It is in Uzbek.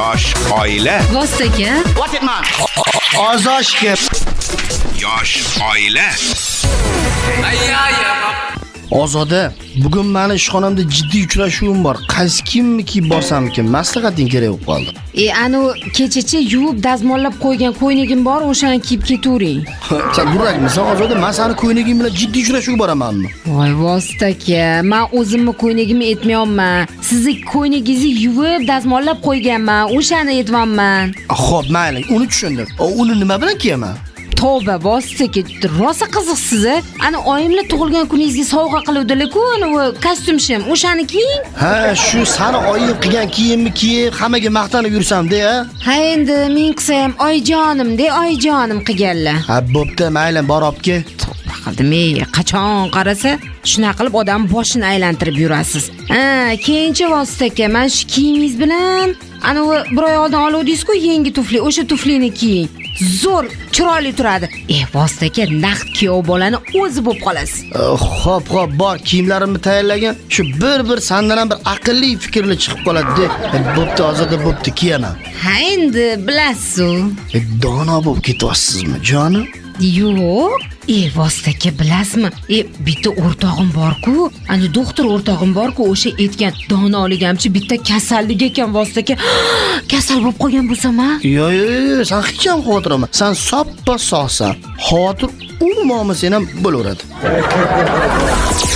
Yosh oila. Vositaka. What it man? Ozoshga. Yosh oila. Ozoda, bugun meni ishxonamda jiddiy uchrashuvim bor. Qaysi kimniki borsammikin, maslahating kerak bo'lib qoldi. Anu kechacha yuvib dazmollab qo'ygan ko'ynagim bor, o'shani kiyib ketavering. Sen burakmisan Ozoda? Men seni ko'ynaging bilan jiddiy uchrashuvga boramanmi? Voy vositaka, men o'zimni ko'ynagimni aytmayapman. Sizni ko'ynagingizni yuvib dazmollab qo'yganman, o'shani aytmayapman. Xo'p, mayli, uni tushundim. Uni nima bilan kiyaman? Tavba, vositaka, rosa qiziqsiz. Ana oyimlar tug'ilgan kuningizga sovg'a qiluvdilar-ku, u kostyum-shim, o'shani kiying. Ha, shu sani oyim qilgan kiyimni kiyib, hammaga maqtanib yursam-da, ha? Ha, endi men qilsam, oyijonim-de, oyijonim qilganlar. Ha, bo'pti, mayli, bor olib-ke. Qildim, qachon qarasa, shuna qilib odam boshini aylantirib yurasiz. Keyinchi vositaka, men shu kiyimingiz bilan ana bir oyoqdan oluvdingiz-ku, yangi tufli, o'sha tuflini kiying. Zo'r, chiroyli turadi. Vositaka, naqd kuyov bolani o'zi bo'lib qolasiz. Xo'p, bor, kiyimlarimni tayyorlagan. Shu bir sandan bir aqlli fikrli chiqib qoladi-da. Bo'pti, Ozoda, bo'pti, kiyaman. Ha, endi bilasiz-ku. Dono bo'lib ketyapsizmi, jonim? Yo'q. Vositaka, bilasizmi? Bitta o'rtog'im bor-ku, ana doktor o'rtog'im bor-ku, o'sha aytgan donoligamchi bitta kasallik ekan vositaka. Kasal bo'lib qolgan bo'lsam-a? Yo'q, sen hech ham xavotir olma. Sen soppa sog'san. Xavotir umuman sen ham bo'laveradi.